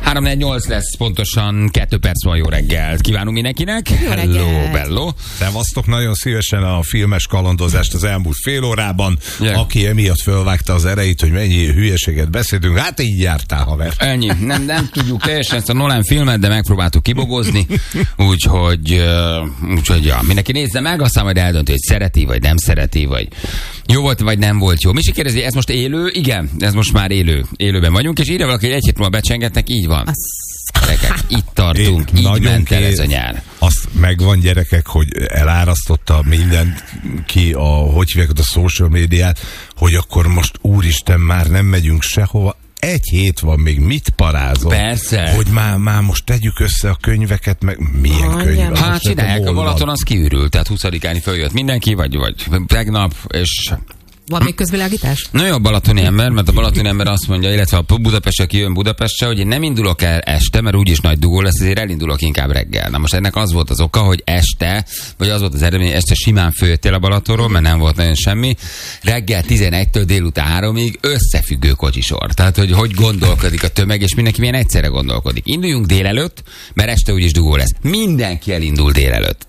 3-4-8 lesz pontosan, 2 perc van, jó reggelt kívánunk mindenkinek. Hello, bello. Szevasztok, nagyon szívesen a filmes kalandozást az elmúlt fél órában. Aki emiatt fölvágta az erejét, hogy mennyi hülyeséget beszéltünk, hát így jártál, haver. Ennyi, nem tudjuk teljesen ezt a Nolan filmet, de megpróbáltuk kibogozni, úgyhogy ja, mindenki nézze meg, aztán majd eldönti, hogy szereti, vagy nem szereti, vagy jó volt, vagy nem volt jó. Misi kérdezi, ez most élő? Igen, ez most már élőben vagyunk, és írja valaki, hogy egy hét múlva becsengetnek, így van. Gyerekek, itt tartunk, így ment el ez a nyár. Azt megvan, gyerekek, hogy elárasztotta mindenki hogy hívják a social médiát, hogy akkor most úristen, már nem megyünk sehova. Egy hét van még, mit parázol? Persze. Hogy már most tegyük össze a könyveket, meg milyen könyv? Hát csinálják, a Balaton az kiürült, tehát 20-án följött mindenki, vagy tegnap, és... Van még közvilágítás? Na jó, a balatoni ember, mert a balatoni ember azt mondja, illetve a Budapest, aki jön Budapestre, hogy én nem indulok el este, mert úgyis nagy dugó lesz, ezért elindulok inkább reggel. Na most ennek az volt az oka, hogy este, vagy az volt az eredmény, este simán följöttél a Balatonról, mert nem volt nagyon semmi. Reggel 11-től délután 3-ig összefüggő kocsisor. Tehát, hogy gondolkodik a tömeg, és mindenki milyen egyszerre gondolkodik. Induljunk délelőtt, mert este úgyis dugó lesz. Mindenki elindul délelőtt.